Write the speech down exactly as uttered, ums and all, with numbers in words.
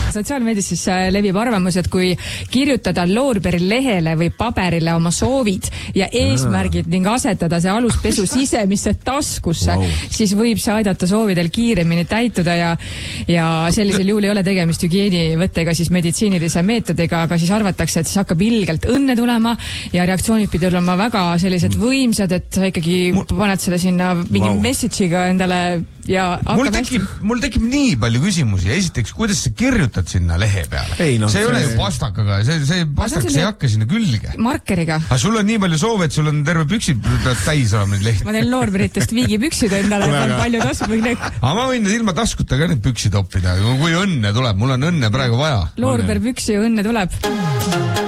sotsiaalmeedias siis levib arvamus, et kui kirjutada loorberilehele või paberile oma soovid ja eesmärgid ning asetada see aluspesu sisemisse taskusse, wow. siis võib see aidata soovidel kiiremini täituda ja, ja sellisel juhul ei ole tegemist hügieenivõttega siis meditsiinilise meetodiga, aga siis arvatakse, et siis hakkab ilgelt õnne tulema ja reaktsioonid pidi olema väga sellised võimsad, et sa ikkagi mul... paned selle sinna mingi wow. message'iga endale ja mul tekib, mul tekib nii palju küsimusi. Esiteks, kuidas sa kirjutad sinna lehe peale? Ei, no, see ei ole ju pastakaga, see, see pastakas ei hakka sinna külge. Markeriga. Aga sul on nii palju soove, et sul on terve püksid täis olema neid lehti. Ma teen loorberitest viigipüksid endale, on palju tasku. Aga ma võin ilma taskuta ka need püksid oppida, kui õnne tuleb. Mul on õnne praegu vaja. Loorberpüksi õnne tuleb.